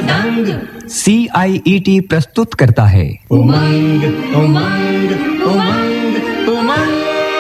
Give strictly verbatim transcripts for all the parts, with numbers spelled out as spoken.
सी आई E T प्रस्तुत करता है उमंग उमंग उमंग उमंग।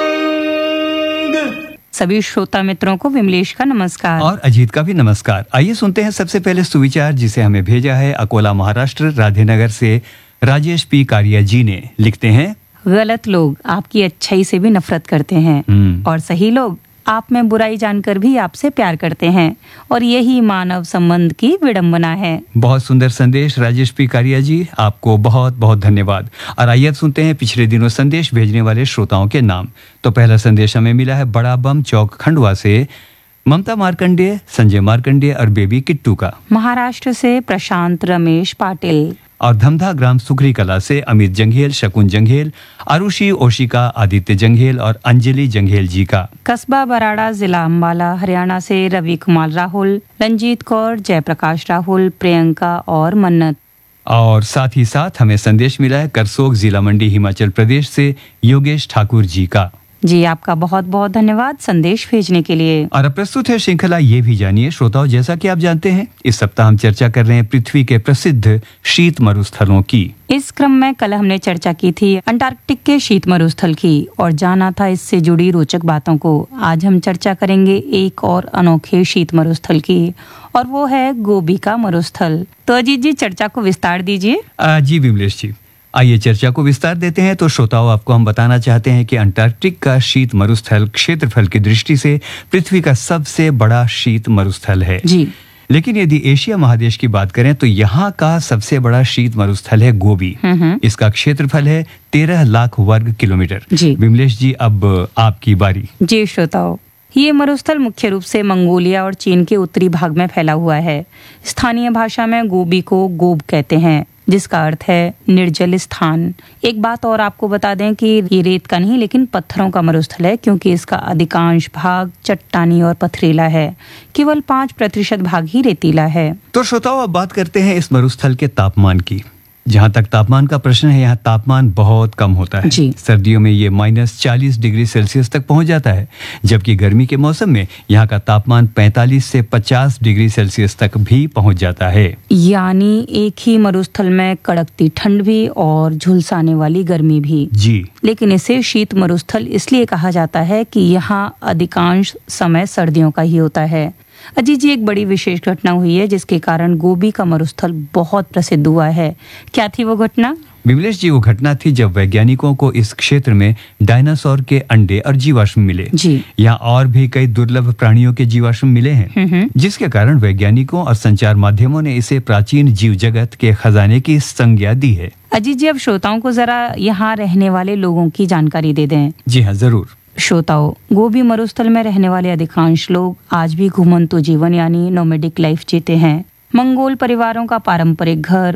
सभी श्रोता मित्रों को विमलेश का नमस्कार और अजीत का भी नमस्कार। आइए सुनते हैं सबसे पहले सुविचार, जिसे हमें भेजा है अकोला महाराष्ट्र राधेनगर से राजेश पी कारिया जी ने। लिखते हैं, गलत लोग आपकी अच्छाई से भी नफरत करते हैं और सही लोग आप में बुराई जानकर भी आपसे प्यार करते हैं, और यही मानव संबंध की विडंबना है। बहुत सुंदर संदेश राजेश पी कारिया जी, आपको बहुत बहुत धन्यवाद। और आइए सुनते हैं पिछले दिनों संदेश भेजने वाले श्रोताओं के नाम। तो पहला संदेश हमें मिला है बड़ा बम चौक खंडवा से ममता मार्कंडेय, संजय मार्कंडेय और बेबी किट्टू का। महाराष्ट्र से प्रशांत रमेश पाटिल, और धमधा ग्राम सुखरी कला से अमित जंघेल, शकुन जंघेल, आरुषि ओशिका, आदित्य जंघेल और अंजलि जंघेल जी का। कस्बा बराड़ा, जिला अम्बाला, हरियाणा से रवि कुमार राहुल, रंजीत कौर, जयप्रकाश राहुल, प्रियंका और मन्नत। और साथ ही साथ हमें संदेश मिला है करसोग, जिला मंडी, हिमाचल प्रदेश से योगेश ठाकुर जी का। जी, आपका बहुत बहुत धन्यवाद संदेश भेजने के लिए। और अब प्रस्तुत है श्रृंखला ये भी जानिए। श्रोताओं, जैसा कि आप जानते हैं, इस सप्ताह हम चर्चा कर रहे हैं पृथ्वी के प्रसिद्ध शीत मरुस्थलों की। इस क्रम में कल हमने चर्चा की थी अंटार्कटिक के शीत मरुस्थल की और जाना था इससे जुड़ी रोचक बातों को। आज हम चर्चा करेंगे एक और अनोखे शीत मरुस्थल की, और वो है गोबी का मरुस्थल। तो अजीत जी, चर्चा को विस्तार दीजिए। जी विमलेश जी, आइए चर्चा को विस्तार देते हैं। तो श्रोताओं, आपको हम बताना चाहते हैं कि अंटार्कटिक का शीत मरुस्थल क्षेत्रफल की दृष्टि से पृथ्वी का सबसे बड़ा शीत मरुस्थल है जी। लेकिन यदि एशिया महादेश की बात करें तो यहाँ का सबसे बड़ा शीत मरुस्थल है गोबी। इसका क्षेत्रफल है तेरह लाख वर्ग किलोमीटर। जी विमलेश जी, अब आपकी बारी। जी श्रोताओं, ये मरुस्थल मुख्य रूप से मंगोलिया और चीन के उत्तरी भाग में फैला हुआ है। स्थानीय भाषा में गोबी को गोब कहते हैं, जिसका अर्थ है निर्जल स्थान। एक बात और आपको बता दें कि ये रेत का नहीं लेकिन पत्थरों का मरुस्थल है, क्योंकि इसका अधिकांश भाग चट्टानी और पथरीला है। केवल पाँच प्रतिशत भाग ही रेतीला है। तो श्रोताओं, अब बात करते हैं इस मरुस्थल के तापमान की। जहाँ तक तापमान का प्रश्न है, यहाँ तापमान बहुत कम होता है। जी। सर्दियों में ये माइनस चालीस डिग्री सेल्सियस तक पहुँच जाता है, जबकि गर्मी के मौसम में यहाँ का तापमान पैंतालीस से पचास डिग्री सेल्सियस तक भी पहुँच जाता है। यानी एक ही मरुस्थल में कड़कती ठंड भी और झुलसाने वाली गर्मी भी। जी। लेकिन इसे शीत मरुस्थल इसलिए कहा जाता है कि यहाँ अधिकांश समय सर्दियों का ही होता है। अजीत जी, एक बड़ी विशेष घटना हुई है जिसके कारण गोबी का मरुस्थल बहुत प्रसिद्ध हुआ है। क्या थी वो घटना? विमलेश जी, वो घटना थी जब वैज्ञानिकों को इस क्षेत्र में डायनासोर के अंडे और जीवाश्म मिले। जी। यहाँ और भी कई दुर्लभ प्राणियों के जीवाश्म मिले हैं, जिसके कारण वैज्ञानिकों और संचार माध्यमों ने इसे प्राचीन जीव जगत के खजाने की संज्ञा दी है। अजीत जी, अब श्रोताओं को जरा यहाँ रहने वाले लोगों की जानकारी दे दें। जी हाँ, जरूर। श्रोताओं, गोबी मरुस्थल में रहने वाले अधिकांश लोग आज भी घुमंतु जीवन यानी नोमैडिक लाइफ जीते हैं। मंगोल परिवारों का पारंपरिक घर